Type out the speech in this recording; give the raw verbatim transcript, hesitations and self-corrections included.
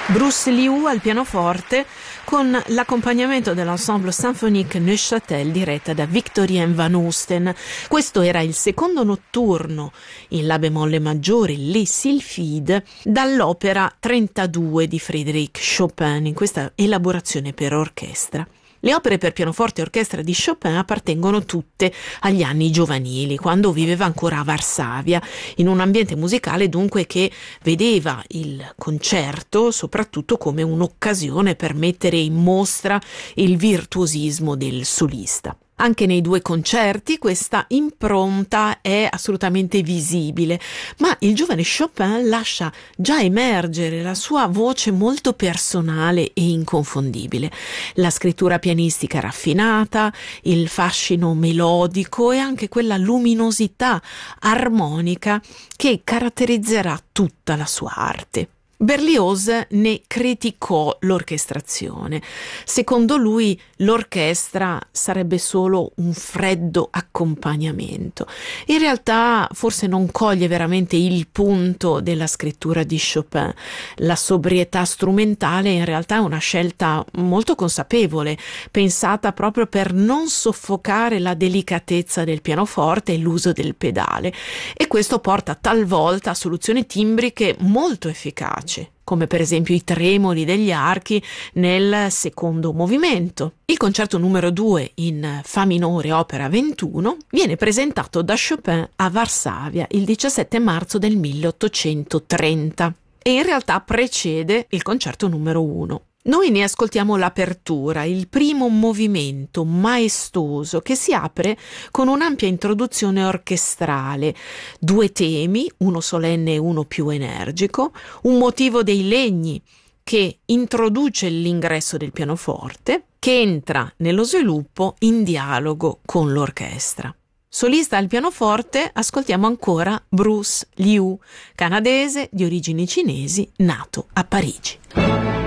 Bruce Liu al pianoforte con l'accompagnamento dell'Ensemble Symphonique Neuchâtel diretta da Victorien van Osten. Questo era il secondo notturno in La bemolle maggiore, Les Sylphides, dall'opera trentadue di Frédéric Chopin, in questa elaborazione per orchestra. Le opere per pianoforte e orchestra di Chopin appartengono tutte agli anni giovanili, quando viveva ancora a Varsavia, in un ambiente musicale dunque che vedeva il concerto soprattutto come un'occasione per mettere in mostra il virtuosismo del solista. Anche nei due concerti questa impronta è assolutamente visibile, ma il giovane Chopin lascia già emergere la sua voce molto personale e inconfondibile. La scrittura pianistica raffinata, il fascino melodico e anche quella luminosità armonica che caratterizzerà tutta la sua arte. Berlioz ne criticò l'orchestrazione. Secondo lui l'orchestra sarebbe solo un freddo accompagnamento. In realtà forse non coglie veramente il punto della scrittura di Chopin. La sobrietà strumentale in realtà è una scelta molto consapevole, pensata proprio per non soffocare la delicatezza del pianoforte e l'uso del pedale, e questo porta talvolta a soluzioni timbriche molto efficaci, come per esempio i tremoli degli archi nel secondo movimento. Il concerto numero due in Fa minore, opera ventuno, viene presentato da Chopin a Varsavia il diciassette marzo del milleottocentotrenta e in realtà precede il concerto numero uno. Noi ne ascoltiamo l'apertura, il primo movimento maestoso che si apre con un'ampia introduzione orchestrale, due temi, uno solenne e uno più energico, un motivo dei legni che introduce l'ingresso del pianoforte, che entra nello sviluppo in dialogo con l'orchestra. Solista al pianoforte ascoltiamo ancora Bruce Liu, canadese di origini cinesi, nato a Parigi.